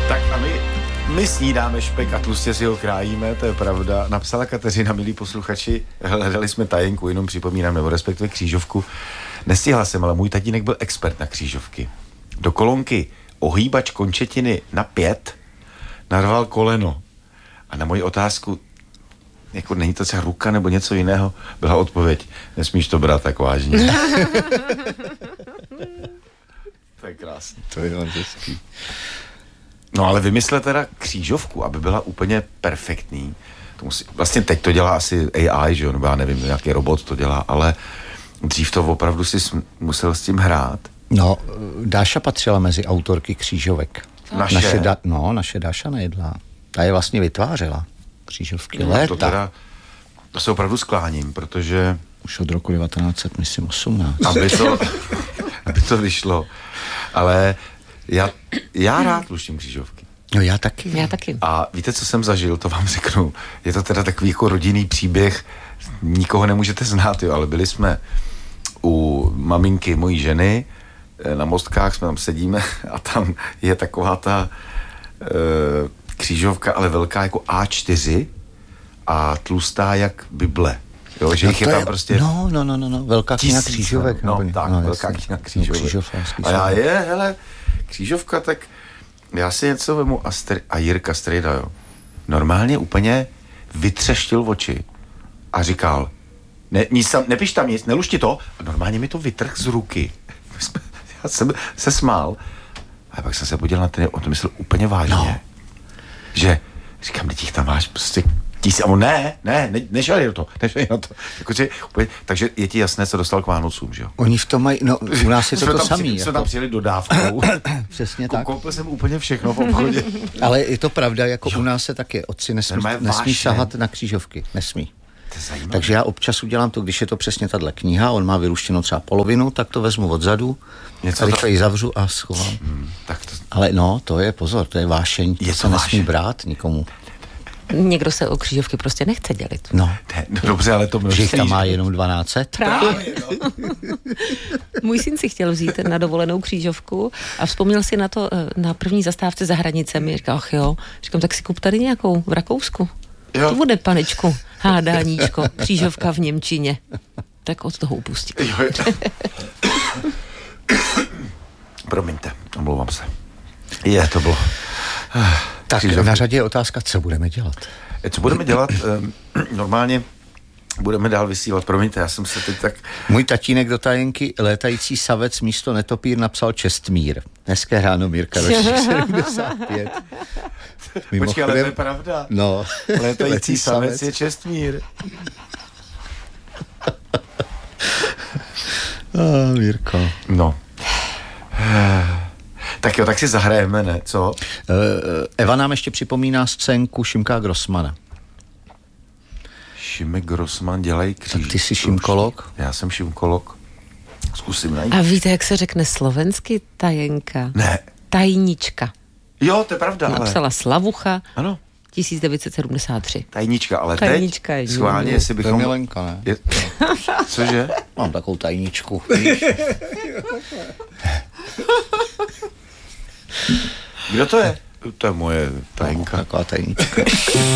Tak a my snídáme špek a tlustě si ho krájíme, to je pravda. Napsala Kateřina, milí posluchači, hledali jsme tajenku, jenom připomínám, nebo respektive křížovku. Nestihla jsem, ale můj tatínek byl expert na křížovky. Do kolonky ohýbač končetiny na 5 narval koleno. A na moji otázku, jako není to třeba ruka nebo něco jiného, byla odpověď, nesmíš to brát tak vážně. To je krásný. To je hezký. No ale vymysle teda křížovku, aby byla úplně perfektní. To musí, vlastně teď to dělá asi AI, že jo, nebo já nevím, nějaký robot to dělá, ale dřív to opravdu si musel s tím hrát. No, Dáša patřila mezi autorky křížovek. Naše? Naše Dáša Nejedlá. Ta je vlastně vytvářela křížovky No, léta. To se opravdu skláním, protože... Už od roku 1918. Aby to vyšlo. Ale já rád luštím křížovky. No já taky. Já taky. A víte, co jsem zažil, to vám řeknu. Je to teda takový jako rodinný příběh, nikoho nemůžete znát, jo, ale byli jsme u maminky mojí ženy, na Mostkách jsme tam sedíme a tam je taková ta křížovka, ale velká jako A4 a tlustá jak Bible. Jo, že jich je tam prostě... No, velká kniha křížovek. Velká kniha křížovek. A hele, křížovka, tak já si něco vemu a Jirka Strejda, jo. Normálně úplně vytřeštil oči a říkal, nepiš tam nic, nelušti to. A normálně mi to vytrh z ruky. Já jsem se smál. A pak jsem se podíval na ten, on to myslel úplně vážně. No. Že, říkám, teď jich tam máš prostě nešali do toho. Jakože, takže je ti jasné, co dostal k Vánocům, že jo? Oni v tom mají, no u nás je to samý. Jsme tam přijeli dodávkou. Přesně tak. Koupil jsem úplně všechno v obchodě. Ale je to pravda, jako u nás se taky otci nesmí sahat na křížovky. Nesmí. Takže já občas udělám to, když je to přesně tahle kniha, on má vyluštěno třeba polovinu, tak to vezmu odzadu, rychle ji zavřu a schovám. Ale no, to je pozor, to je vášeň, to se nesmí brát nikomu. Někdo se o křížovky prostě nechce dělit. No. Dobře, ale to množství. Že tam má jenom 1200. Právě, no. Můj syn si chtěl vzít na dovolenou křížovku a vzpomněl si na to na první zastávce za hranicemi. Říkal, ach jo, říkám, tak si kup tady nějakou v Rakousku. Jo. To bude, panečku, hádáníčko, křížovka v němčině. Tak od toho upustí. Promiňte, omlouvám se. To bylo... Tak křížovky. Na řadě je otázka, co budeme dělat. Co budeme dělat? Normálně budeme dál vysílat. Promiňte, já jsem se teď tak... Můj tatínek do tajenky létající savec místo netopír napsal Čestmír. Dneska ráno Mírka ročník 75. Počkej, ale to je pravda. No. Létající savec je Čestmír. Mírko. No. Tak jo, tak si zahrajeme, ne? Co? Eva nám ještě připomíná scénku Šimka Grossmana. Šimek Grossman dělají kříž. Tak ty jsi šimkolog? Já jsem šimkolog. Zkusím najít. A víte, jak se řekne slovensky tajenka? Ne. Tajnička. Jo, to je pravda, napsala Slavucha. Ano. 1973. Tajnička, ale tajnička teď schválně, jestli bychom... To je Milenka, ne? Cože? Mám takovou tajničku. Kdo to je? To je moje tajenka. Taková tajnička.